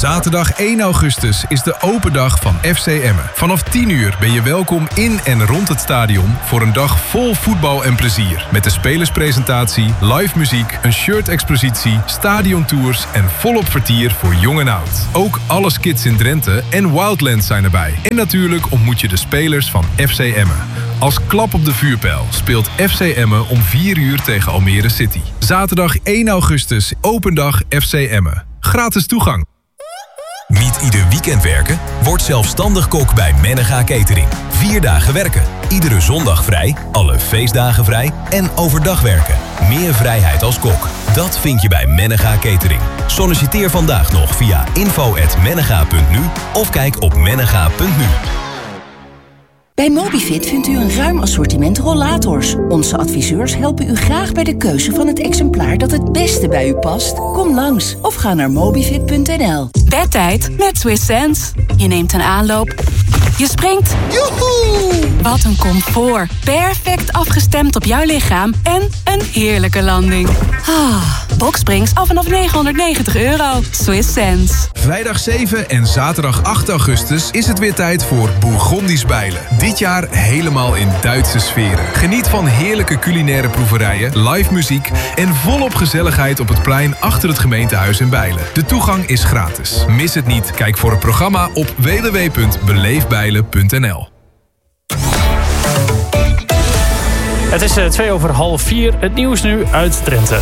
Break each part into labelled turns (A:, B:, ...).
A: Zaterdag 1 augustus is de open dag van FC Emmen. Vanaf 10 uur ben je welkom in en rond het stadion voor een dag vol voetbal en plezier. Met de spelerspresentatie, live muziek, een shirt-expositie, stadiontours en volop vertier voor jong en oud. Ook alle skits in Drenthe en Wildlands zijn erbij. En natuurlijk ontmoet je de spelers van FC Emmen. Als klap op de vuurpijl speelt FC Emmen om 4 uur tegen Almere City. Zaterdag 1 augustus, open dag FC Emmen. Gratis toegang.
B: Niet ieder weekend werken? Word zelfstandig kok bij Mennega Catering. 4 dagen werken, iedere zondag vrij, alle feestdagen vrij en overdag werken. Meer vrijheid als kok. Dat vind je bij Mennega Catering. Solliciteer vandaag nog via info@mennega.nu of kijk op mennega.nu.
C: Bij Mobifit vindt u een ruim assortiment rollators. Onze adviseurs helpen u graag bij de keuze van het exemplaar dat het beste bij u past. Kom langs of ga naar mobifit.nl.
D: Bedtijd met Swiss Sense. Je neemt een aanloop. Je springt.
C: Joehoe!
D: Wat een comfort. Perfect afgestemd op jouw lichaam en een heerlijke landing. Boxsprings al vanaf €990. Swiss Sense.
A: Vrijdag 7 en zaterdag 8 augustus is het weer tijd voor Bourgondisch Bijlen. Dit jaar helemaal in Duitse sferen. Geniet van heerlijke culinaire proeverijen, live muziek en volop gezelligheid op het plein achter het gemeentehuis in Bijlen. De toegang is gratis. Mis het niet. Kijk voor het programma op www.beleefbijlen.nl.
E: Het is 3:02. Het nieuws nu uit Drenthe.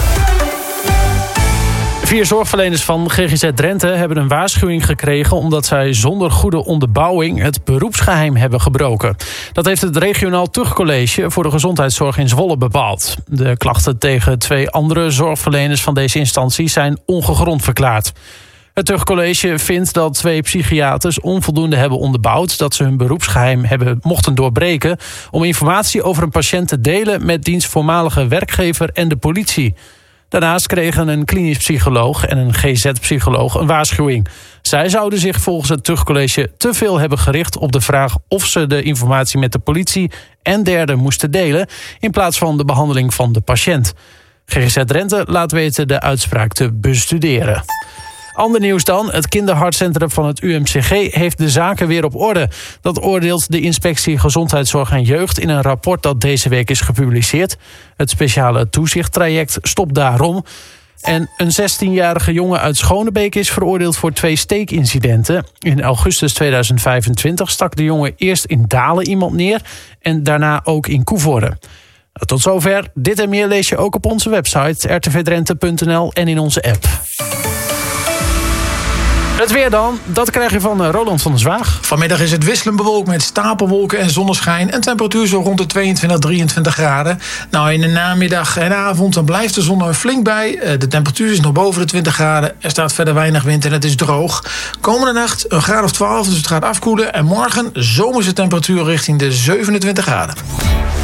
E: 4 zorgverleners van GGZ Drenthe hebben een waarschuwing gekregen omdat zij zonder goede onderbouwing het beroepsgeheim hebben gebroken. Dat heeft het regionaal tuchtcollege voor de gezondheidszorg in Zwolle bepaald. De klachten tegen 2 andere zorgverleners van deze instantie zijn ongegrond verklaard. Het tuchtcollege vindt dat 2 psychiaters onvoldoende hebben onderbouwd dat ze hun beroepsgeheim mochten doorbreken om informatie over een patiënt te delen met diens voormalige werkgever en de politie. Daarnaast kregen een klinisch psycholoog en een GZ-psycholoog een waarschuwing. Zij zouden zich volgens het tuchtcollege te veel hebben gericht op de vraag of ze de informatie met de politie en derden moesten delen in plaats van de behandeling van de patiënt. GGZ Drenthe laat weten de uitspraak te bestuderen. Ander nieuws dan. Het kinderhartcentrum van het UMCG heeft de zaken weer op orde. Dat oordeelt de Inspectie Gezondheidszorg en Jeugd in een rapport dat deze week is gepubliceerd. Het speciale toezichttraject stopt daarom. En een 16-jarige jongen uit Schonebeek is veroordeeld voor 2 steekincidenten. In augustus 2025 stak de jongen eerst in Dalen iemand neer en daarna ook in Coevorden. Tot zover. Dit en meer lees je ook op onze website rtvdrenthe.nl en in onze app. Het weer dan, dat krijg je van Roland van der Zwaag.
F: Vanmiddag is het wisselend bewolkt met stapelwolken en zonneschijn. En temperatuur zo rond de 22, 23 graden. Nou, in de namiddag en avond dan blijft de zon er flink bij. De temperatuur is nog boven de 20 graden. Er staat verder weinig wind en het is droog. Komende nacht een graad of 12, dus het gaat afkoelen. En morgen zomerse temperatuur richting de 27 graden.